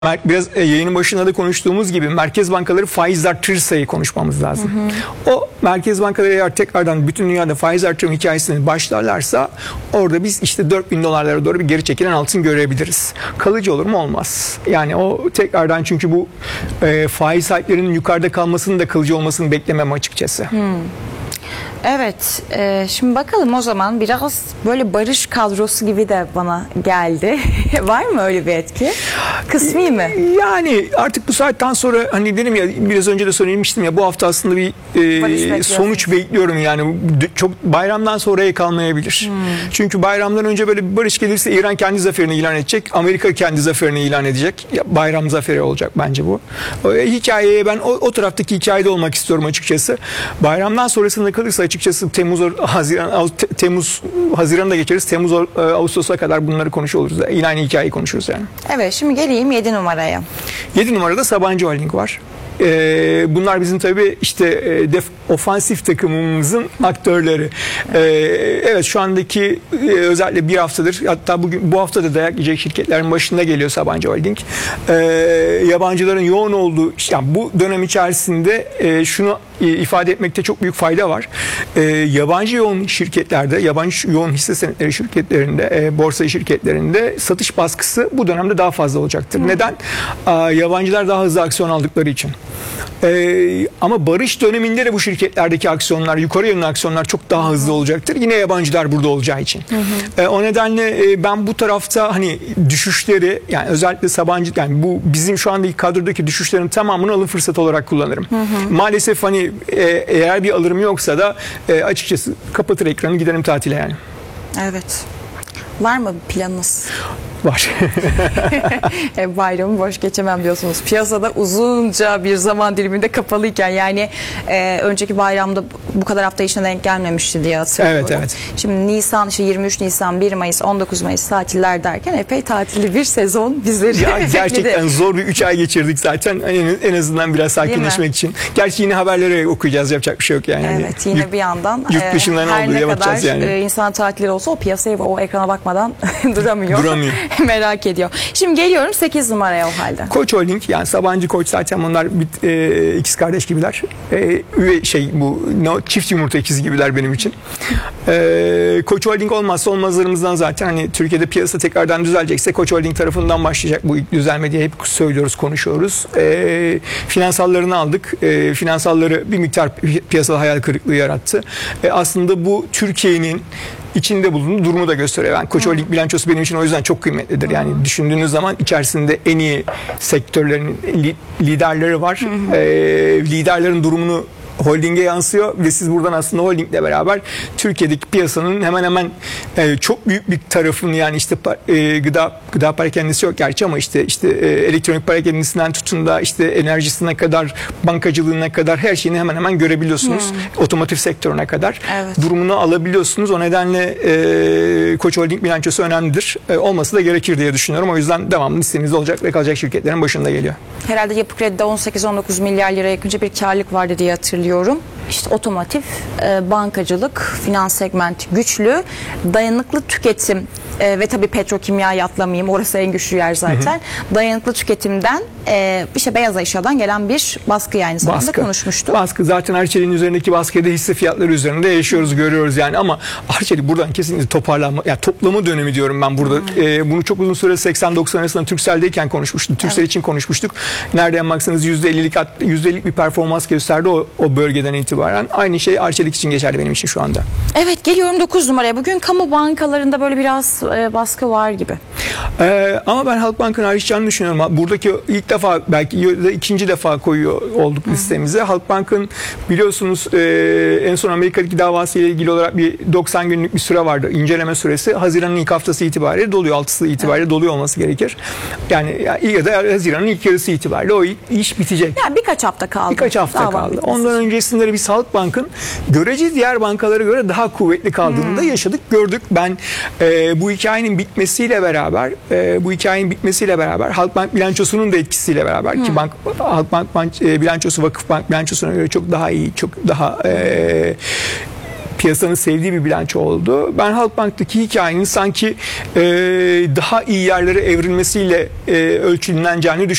Biraz yayının başında da konuştuğumuz gibi merkez bankaları faiz artırırsa konuşmamız lazım. O merkez bankaları eğer tekrardan bütün dünyada faiz artırım hikayesini başlarlarsa orada biz işte $4.000 doğru bir geri çekilen altın görebiliriz. Kalıcı olur mu? Olmaz. Yani o tekrardan çünkü bu faiz faizlerinin yukarıda kalmasının da kalıcı olmasını beklemem açıkçası. Evet, şimdi bakalım o zaman biraz böyle barış kadrosu gibi de bana geldi. Var mı öyle bir etki? Kısmi mi? Yani artık bu saatten sonra hani dedim ya biraz önce de söylemiştim ya bu hafta aslında bir sonuç bekliyorum yani çok bayramdan sonraya kalmayabilir. Çünkü bayramdan önce böyle bir barış gelirse İran kendi zaferini ilan edecek, Amerika kendi zaferini ilan edecek. Bayram zaferi olacak bence bu. Hikayeye ben o taraftaki hikayede olmak istiyorum açıkçası. Bayramdan sonrasında kalırsa açıkçası Haziran'da geçeriz. Temmuz, Ağustos'a kadar bunları konuşuyoruz. Yine aynı hikayeyi konuşuruz yani. Evet, şimdi geleyim 7 numaraya. 7 numarada Sabancı Holding var. Bunlar bizim tabii işte ofansif takımımızın aktörleri. Evet şu andaki özellikle bir haftadır hatta bu hafta da dayak yiyecek şirketlerin başında geliyor Sabancı Holding. Yabancıların yoğun olduğu yani bu dönem içerisinde şunu ifade etmekte çok büyük fayda var. Yabancı yoğun şirketlerde, yabancı yoğun hisse senetleri şirketlerinde, borsa şirketlerinde satış baskısı bu dönemde daha fazla olacaktır. Neden? Yabancılar daha hızlı aksiyon aldıkları için. Ama barış döneminde de bu şirketlerdeki aksiyonlar, yukarı yönlü aksiyonlar çok daha hızlı olacaktır. Yine yabancılar burada olacağı için. O nedenle ben bu tarafta hani düşüşleri yani özellikle Sabancı yani bu bizim şu andaki kadrodaki düşüşlerin tamamını alım fırsatı olarak kullanırım. Maalesef hani eğer bir alırım yoksa da açıkçası kapatır ekranı giderim tatile yani. Evet. Var mı planınız? Var. Bayramı boş geçemem diyorsunuz. Piyasada uzunca bir zaman diliminde kapalıyken yani önceki bayramda bu kadar hafta içine denk gelmemişti diye hatırlıyorum. Evet, evet. Şimdi Nisan, işte 23 Nisan, 1 Mayıs, 19 Mayıs tatiller derken epey tatilli bir sezon bizleri ya, gerçekten zor bir 3 ay geçirdik zaten en azından biraz sakinleşmek için. Gerçi yine haberleri okuyacağız yapacak bir şey yok yani. Evet yine bir yandan yurt dışından her olduğu ne kadar yani. insan tatilleri olsa o piyasaya o ekrana bakmadan duramıyor. Merak ediyor. Şimdi geliyorum 8 numaraya o halde. Koç Holding yani Sabancı Koç zaten bunlar ikiz kardeş gibiler. Çift yumurta ikizi gibiler benim için. Koç Holding olmazsa olmazlarımızdan zaten hani Türkiye'de piyasa tekrardan düzelecekse Koç Holding tarafından başlayacak bu düzelme diye hep söylüyoruz, konuşuyoruz. Finansallarını aldık. Finansalları bir miktar piyasada hayal kırıklığı yarattı. Aslında bu Türkiye'nin içinde bulunduğu durumu da gösteriyor. Yani Koç Holding bilançosu benim için o yüzden çok kıymetlidir. Yani düşündüğünüz zaman içerisinde en iyi sektörlerin liderleri var. Liderlerin durumunu holdinge yansıyor ve siz buradan aslında holdingle beraber Türkiye'deki piyasanın hemen hemen çok büyük bir tarafını yani işte gıda perakendisi yok gerçi ama işte elektronik perakendisinden tutun da işte enerjisine kadar bankacılığına kadar her şeyini hemen hemen görebiliyorsunuz. Otomotiv sektörüne kadar durumunu alabiliyorsunuz. O nedenle Koç Holding bilançosu önemlidir. Olması da gerekir diye düşünüyorum. O yüzden devamlı listemizde olacak ve kalacak şirketlerin başında geliyor. Herhalde Yapı Kredi'de 18-19 milyar lira yakınca bir karlılık vardı diye hatırlıyorum. İşte otomotiv, bankacılık, finans segmenti güçlü, dayanıklı tüketim ve tabii petrokimya atlamayayım. Orası en güçlü yer zaten. Dayanıklı tüketimden işte beyaz eşyadan gelen bir baskı yani zamanında konuşmuştuk. Baskı zaten Arçelik'in üzerindeki baskıda hisse fiyatları üzerinde yaşıyoruz, görüyoruz yani ama Arçelik buradan kesinlikle toparlanma, yani toplama dönemi diyorum ben burada. Bunu çok uzun süre 80-90 arasında Turkcell'deyken konuşmuştuk. Turkcell için konuşmuştuk. Nereden baksanız %50'lik bir performans gösterdi o bölgeden itibaren. Aynı şey Arçelik için geçerli benim için şu anda. Evet geliyorum 9 numaraya. Bugün kamu bankalarında böyle biraz baskı var gibi. Ama ben Halkbank'ın ayrışacağını düşünüyorum. Buradaki ilk defa belki ya da ikinci defa koyuyor olduk listemize. Halkbank'ın biliyorsunuz en son Amerika'daki davasıyla ilgili olarak bir 90 günlük bir süre vardı. İnceleme süresi. Haziran'ın ilk haftası itibariyle doluyor. 6'sı itibariyle doluyor olması gerekir. Yani ya da Haziran'ın ilk yarısı itibariyle o iş bitecek. Yani birkaç hafta kaldı. Birkaç hafta kaldı. Ondan öncesinde de biz Halkbank'ın görece diğer bankalara göre daha kuvvetli kaldığını da yaşadık, gördük. Ben bu hikayenin bitmesiyle beraber Halkbank bilançosunun da etkisiyle beraber ki Halkbank bilançosu Vakıfbank bilançosuna göre çok daha iyi, çok daha piyasanın sevdiği bir bilanço oldu. Ben Halkbank'taki hikayenin sanki daha iyi yerlere evrilmesiyle ölçüleneceğini düşünüyorum.